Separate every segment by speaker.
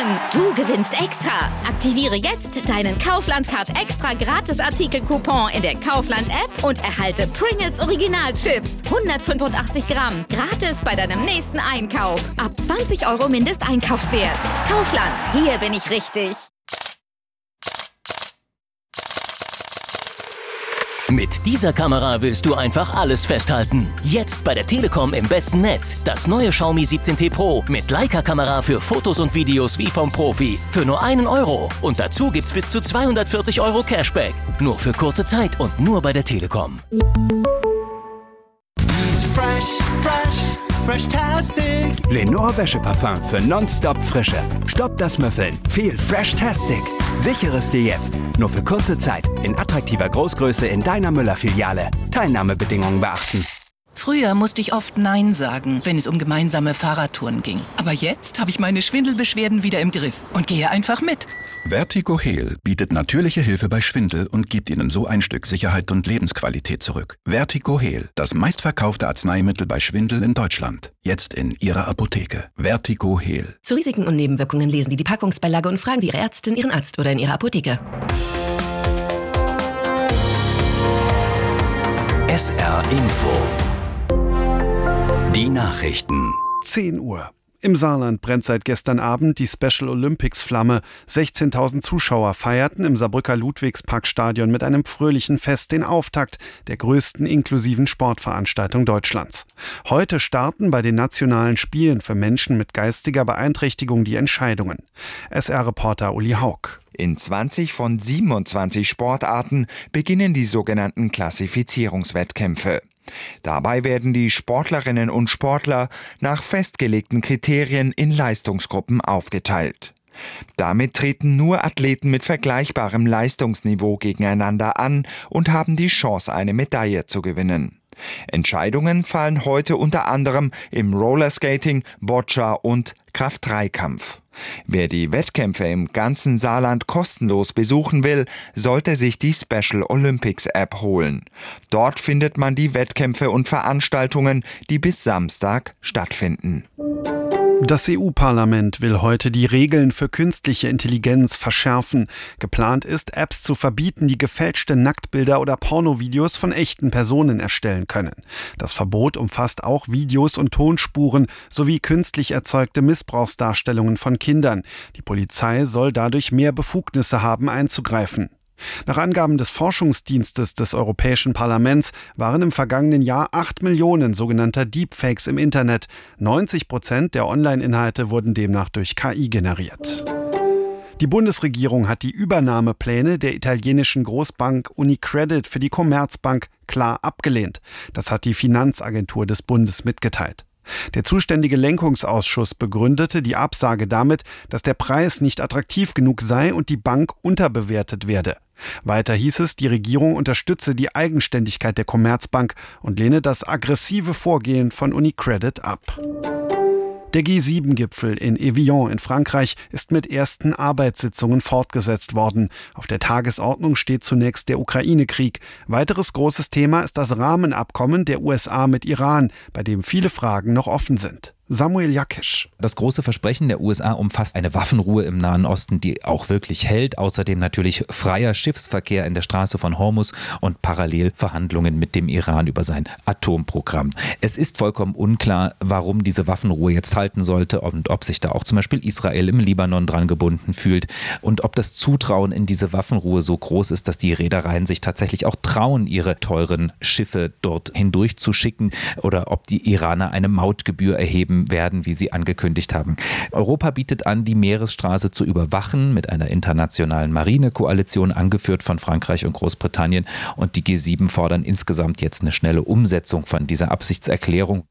Speaker 1: gewinnen. Du gewinnst extra. Aktiviere jetzt deinen Kaufland-Card extra Gratis-Artikel-Coupon in der Kaufland-App und erhalte Pringles Original-Chips. 185 Gramm. Gratis bei deinem nächsten Einkauf. Ab 20 € Mindesteinkaufswert. Kaufland, hier bin ich richtig.
Speaker 2: Mit dieser Kamera willst du einfach alles festhalten. Jetzt bei der Telekom im besten Netz. Das neue Xiaomi 17T Pro mit Leica-Kamera für Fotos und Videos wie vom Profi. Für nur 1 €. Und dazu gibt's bis zu 240 € Cashback. Nur für kurze Zeit und nur bei der Telekom.
Speaker 3: Fresh-tastic. Lenore Wäscheparfum für nonstop Frische. Stoppt das Müffeln. Viel Fresh-tastic. Sichere es dir jetzt. Nur für kurze Zeit. In attraktiver Großgröße in deiner Müller-Filiale. Teilnahmebedingungen beachten.
Speaker 4: Früher musste ich oft Nein sagen, wenn es um gemeinsame Fahrradtouren ging. Aber jetzt habe ich meine Schwindelbeschwerden wieder im Griff und gehe einfach mit.
Speaker 5: Vertigo Heal bietet natürliche Hilfe bei Schwindel und gibt Ihnen so ein Stück Sicherheit und Lebensqualität zurück. Vertigo Heal, das meistverkaufte Arzneimittel bei Schwindel in Deutschland. Jetzt in Ihrer Apotheke. Vertigo Heal.
Speaker 6: Zu Risiken und Nebenwirkungen lesen Sie die Packungsbeilage und fragen Sie Ihre Ärztin, Ihren Arzt oder in Ihrer Apotheke.
Speaker 3: SR Info. Die Nachrichten.
Speaker 7: 10 Uhr. Im Saarland brennt seit gestern Abend die Special Olympics Flamme. 16.000 Zuschauer feierten im Saarbrücker Ludwigsparkstadion mit einem fröhlichen Fest den Auftakt der größten inklusiven Sportveranstaltung Deutschlands. Heute starten bei den nationalen Spielen für Menschen mit geistiger Beeinträchtigung die Entscheidungen. SR-Reporter Uli Haug.
Speaker 8: In 20 von 27 Sportarten beginnen die sogenannten Klassifizierungswettkämpfe. Dabei werden die Sportlerinnen und Sportler nach festgelegten Kriterien in Leistungsgruppen aufgeteilt. Damit treten nur Athleten mit vergleichbarem Leistungsniveau gegeneinander an und haben die Chance, eine Medaille zu gewinnen. Entscheidungen fallen heute unter anderem im Rollerskating, Boccia und Kraft-3-Kampf. Wer die Wettkämpfe im ganzen Saarland kostenlos besuchen will, sollte sich die Special Olympics App holen. Dort findet man die Wettkämpfe und Veranstaltungen, die bis Samstag stattfinden.
Speaker 7: Das EU-Parlament will heute die Regeln für künstliche Intelligenz verschärfen. Geplant ist, Apps zu verbieten, die gefälschte Nacktbilder oder Pornovideos von echten Personen erstellen können. Das Verbot umfasst auch Videos und Tonspuren sowie künstlich erzeugte Missbrauchsdarstellungen von Kindern. Die Polizei soll dadurch mehr Befugnisse haben, einzugreifen. Nach Angaben des Forschungsdienstes des Europäischen Parlaments waren im vergangenen Jahr 8 Millionen sogenannter Deepfakes im Internet. 90% der Online-Inhalte wurden demnach durch KI generiert. Die Bundesregierung hat die Übernahmepläne der italienischen Großbank Unicredit für die Commerzbank klar abgelehnt. Das hat die Finanzagentur des Bundes mitgeteilt. Der zuständige Lenkungsausschuss begründete die Absage damit, dass der Preis nicht attraktiv genug sei und die Bank unterbewertet werde. Weiter hieß es, die Regierung unterstütze die Eigenständigkeit der Commerzbank und lehne das aggressive Vorgehen von Unicredit ab. Der G7-Gipfel in Evian in Frankreich ist mit ersten Arbeitssitzungen fortgesetzt worden. Auf der Tagesordnung steht zunächst der Ukraine-Krieg. Weiteres großes Thema ist das Rahmenabkommen der USA mit Iran, bei dem viele Fragen noch offen sind. Samuel Jakisch.
Speaker 9: Das große Versprechen der USA umfasst eine Waffenruhe im Nahen Osten, die auch wirklich hält. Außerdem natürlich freier Schiffsverkehr in der Straße von Hormuz und parallel Verhandlungen mit dem Iran über sein Atomprogramm. Es ist vollkommen unklar, warum diese Waffenruhe jetzt halten sollte und ob sich da auch zum Beispiel Israel im Libanon dran gebunden fühlt und ob das Zutrauen in diese Waffenruhe so groß ist, dass die Reedereien sich tatsächlich auch trauen, ihre teuren Schiffe dort hindurchzuschicken oder ob die Iraner eine Mautgebühr erheben werden, wie sie angekündigt haben. Europa bietet an, die Meeresstraße zu überwachen mit einer internationalen Marinekoalition, angeführt von Frankreich und Großbritannien. Und die G7 fordern insgesamt jetzt eine schnelle Umsetzung von dieser Absichtserklärung.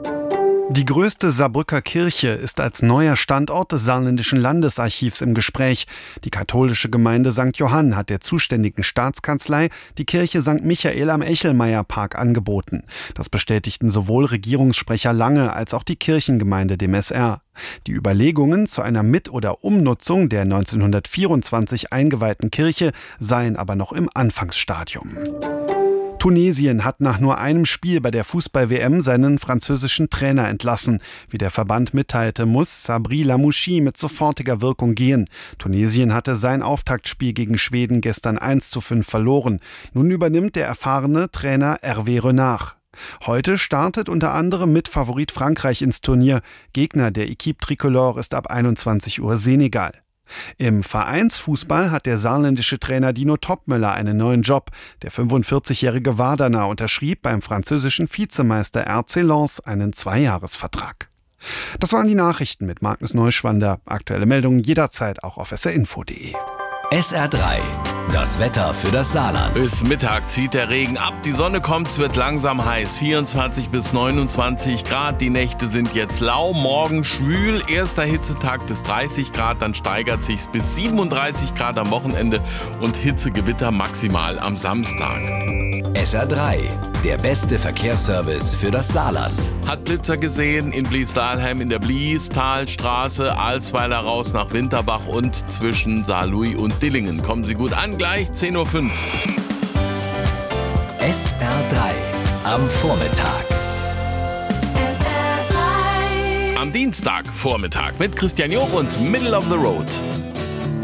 Speaker 7: Die größte Saarbrücker Kirche ist als neuer Standort des Saarländischen Landesarchivs im Gespräch. Die katholische Gemeinde St. Johann hat der zuständigen Staatskanzlei die Kirche St. Michael am Echelmeierpark angeboten. Das bestätigten sowohl Regierungssprecher Lange als auch die Kirchengemeinde dem SR. Die Überlegungen zu einer Mit- oder Umnutzung der 1924 eingeweihten Kirche seien aber noch im Anfangsstadium. Tunesien hat nach nur einem Spiel bei der Fußball-WM seinen französischen Trainer entlassen. Wie der Verband mitteilte, muss Sabri Lamouchi mit sofortiger Wirkung gehen. Tunesien hatte sein Auftaktspiel gegen Schweden gestern 1:5 verloren. Nun übernimmt der erfahrene Trainer Hervé Renard. Heute startet unter anderem Mitfavorit Frankreich ins Turnier. Gegner der Équipe Tricolore ist ab 21 Uhr Senegal. Im Vereinsfußball hat der saarländische Trainer Dino Topmöller einen neuen Job. Der 45-jährige Wardaner unterschrieb beim französischen Vizemeister RC Lens einen 2-Jahres-Vertrag. Das waren die Nachrichten mit Magnus Neuschwander. Aktuelle Meldungen jederzeit auch auf srinfo.de.
Speaker 2: SR3, das Wetter für das Saarland.
Speaker 10: Bis Mittag zieht der Regen ab, die Sonne kommt, es wird langsam heiß, 24 bis 29 Grad, die Nächte sind jetzt lau, morgen schwül, erster Hitzetag bis 30 Grad, dann steigert sich's bis 37 Grad am Wochenende und Hitzegewitter maximal am Samstag.
Speaker 2: SR3, der beste Verkehrsservice für das Saarland.
Speaker 10: Hat Blitzer gesehen in Blies-Dahlheim in der Bliestalstraße, Alsweiler raus nach Winterbach und zwischen Saarlouis und Dillingen. Kommen Sie gut an, gleich 10:05 Uhr.
Speaker 2: SR3 am Vormittag.
Speaker 10: Am Dienstagvormittag mit Christian Joch und Middle of the Road.